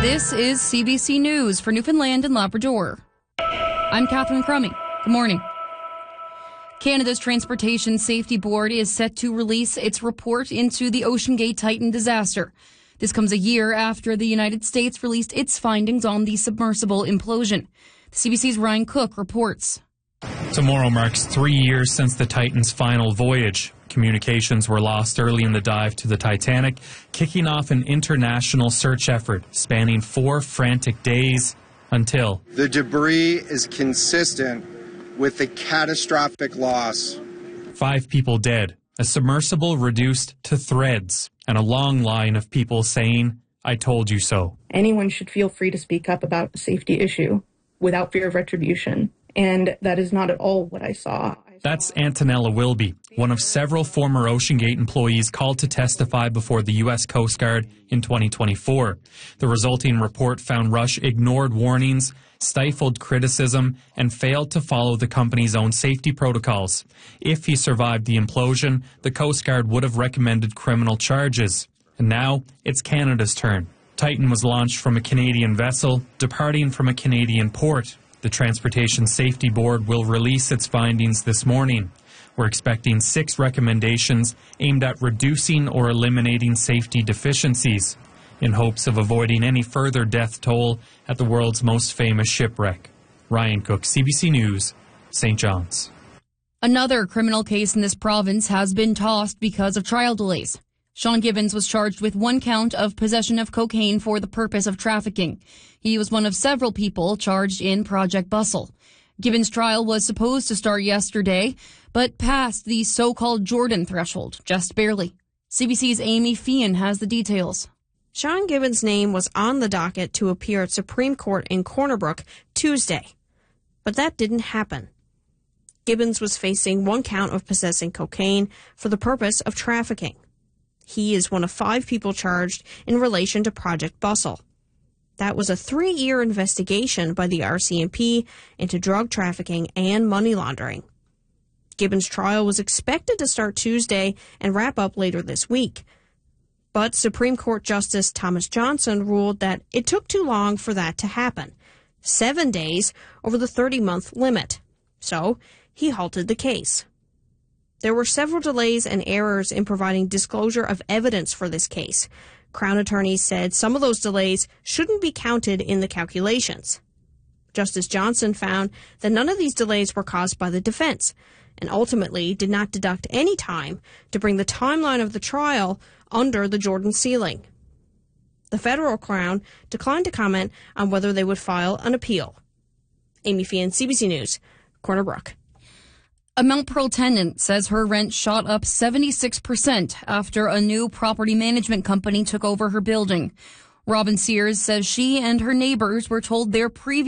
This is CBC News for Newfoundland and Labrador. I'm Catherine Crumming. Good morning. Canada's Transportation Safety Board is set to release its report into the OceanGate Titan disaster. This comes a year after the United States released its findings on the submersible implosion. CBC's Ryan Cook reports. Tomorrow marks 3 years since the Titan's final voyage. Communications were lost early in the dive to the Titanic, kicking off an international search effort spanning 4 frantic days until the debris is consistent with the catastrophic loss. 5 people dead, a submersible reduced to threads, and a long line of people saying, "I told you so." Anyone should feel free to speak up about a safety issue without fear of retribution. And that is not at all what I saw. That's Antonella Wilby, one of several former OceanGate employees called to testify before the U.S. Coast Guard in 2024. The resulting report found Rush ignored warnings, stifled criticism, and failed to follow the company's own safety protocols. If he survived the implosion, the Coast Guard would have recommended criminal charges. And now, it's Canada's turn. Titan was launched from a Canadian vessel, departing from a Canadian port. The Transportation Safety Board will release its findings this morning. We're expecting 6 recommendations aimed at reducing or eliminating safety deficiencies in hopes of avoiding any further death toll at the world's most famous shipwreck. Ryan Cook, CBC News, St. John's. Another criminal case in this province has been tossed because of trial delays. Sean Gibbons was charged with 1 count of possession of cocaine for the purpose of trafficking. He was one of several people charged in Project Bustle. Gibbons' trial was supposed to start yesterday, but passed the so-called Jordan threshold, just barely. CBC's Amy Feehan has the details. Sean Gibbons' name was on the docket to appear at Supreme Court in Corner Brook Tuesday, but that didn't happen. Gibbons was facing 1 count of possessing cocaine for the purpose of trafficking. He is one of 5 people charged in relation to Project Bustle. That was a 3-year investigation by the RCMP into drug trafficking and money laundering. Gibbons' trial was expected to start Tuesday and wrap up later this week. But Supreme Court Justice Thomas Johnson ruled that it took too long for that to happen, 7 days over the 30-month limit. So he halted the case. There were several delays and errors in providing disclosure of evidence for this case. Crown attorneys said some of those delays shouldn't be counted in the calculations. Justice Johnson found that none of these delays were caused by the defense and ultimately did not deduct any time to bring the timeline of the trial under the Jordan ceiling. The federal Crown declined to comment on whether they would file an appeal. Amy Feehan, CBC News, Corner Brook. A Mount Pearl tenant says her rent shot up 76% after a new property management company took over her building. Robin Sears says she and her neighbors were told their previous